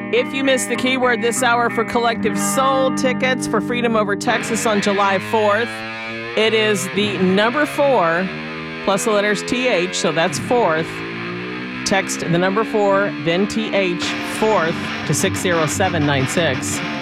If you missed the keyword this hour for Collective Soul tickets for Freedom Over Texas on July 4th, it is the number 4 plus the letters TH, so that's fourth. Text the number 4, then TH, fourth to 60796.